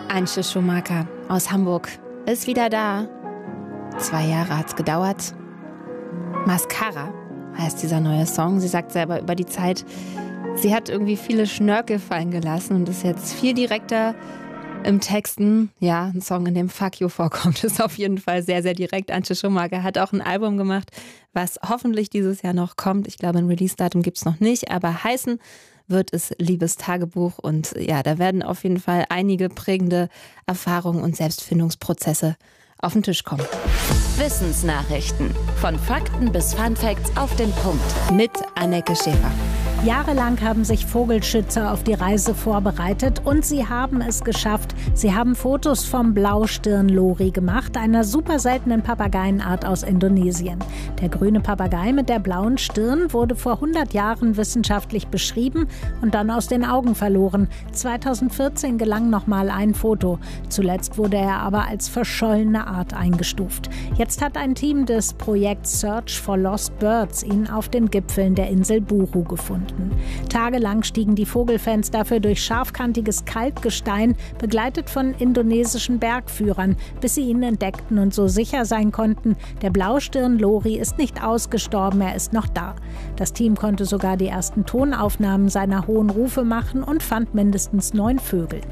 Antje Schumacher aus Hamburg ist wieder da. 2 Jahre hat's gedauert. Mascara heißt dieser neue Song. Sie sagt selber über die Zeit, sie hat irgendwie viele Schnörkel fallen gelassen und ist jetzt viel direkter im Texten. Ja, ein Song, in dem Fuck You vorkommt, ist auf jeden Fall sehr, sehr direkt. Antje Schumacher hat auch ein Album gemacht, was hoffentlich dieses Jahr noch kommt. Ich glaube, ein Release-Datum gibt's noch nicht, aber heißen wird es Liebestagebuch. Und ja, da werden auf jeden Fall einige prägende Erfahrungen und Selbstfindungsprozesse auf den Tisch kommen. Wissensnachrichten. Von Fakten bis Funfacts auf den Punkt. Mit Anneke Schäfer. Jahrelang haben sich Vogelschützer auf die Reise vorbereitet und sie haben es geschafft. Sie haben Fotos vom Blaustirn-Lori gemacht, einer super seltenen Papageienart aus Indonesien. Der grüne Papagei mit der blauen Stirn wurde vor 100 Jahren wissenschaftlich beschrieben und dann aus den Augen verloren. 2014 gelang nochmal ein Foto. Zuletzt wurde er aber als verschollene Art eingestuft. Jetzt hat ein Team des Projekts Search for Lost Birds ihn auf den Gipfeln der Insel Buru gefunden. Tagelang stiegen die Vogelfans dafür durch scharfkantiges Kalkgestein, begleitet von indonesischen Bergführern, bis sie ihn entdeckten und so sicher sein konnten, der Blaustirn-Lori ist nicht ausgestorben, er ist noch da. Das Team konnte sogar die ersten Tonaufnahmen seiner hohen Rufe machen und fand mindestens 9 Vögel.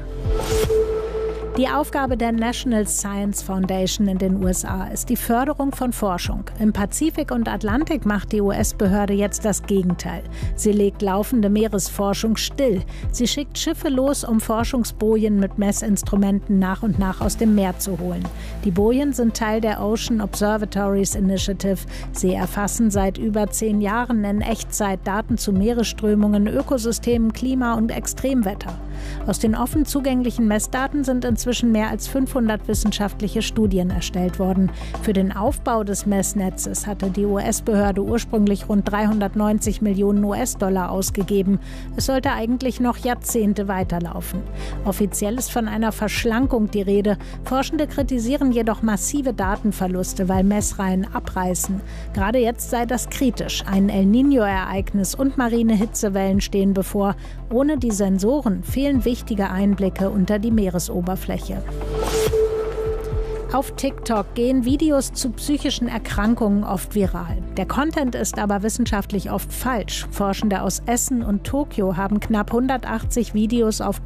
Die Aufgabe der National Science Foundation in den USA ist die Förderung von Forschung. Im Pazifik und Atlantik macht die US-Behörde jetzt das Gegenteil. Sie legt laufende Meeresforschung still. Sie schickt Schiffe los, um Forschungsbojen mit Messinstrumenten nach und nach aus dem Meer zu holen. Die Bojen sind Teil der Ocean Observatories Initiative. Sie erfassen seit über 10 Jahren in Echtzeit Daten zu Meeresströmungen, Ökosystemen, Klima und Extremwetter. Aus den offen zugänglichen Messdaten sind inzwischen mehr als 500 wissenschaftliche Studien erstellt worden. Für den Aufbau des Messnetzes hatte die US-Behörde ursprünglich rund 390 Millionen US-Dollar ausgegeben. Es sollte eigentlich noch Jahrzehnte weiterlaufen. Offiziell ist von einer Verschlankung die Rede. Forschende kritisieren jedoch massive Datenverluste, weil Messreihen abreißen. Gerade jetzt sei das kritisch. Ein El Niño-Ereignis und marine Hitzewellen stehen bevor. Ohne die Sensoren fehlen wichtige Einblicke unter die Meeresoberfläche. Auf TikTok gehen Videos zu psychischen Erkrankungen oft viral. Der Content ist aber wissenschaftlich oft falsch. Forschende aus Essen und Tokio haben knapp 180 Videos auf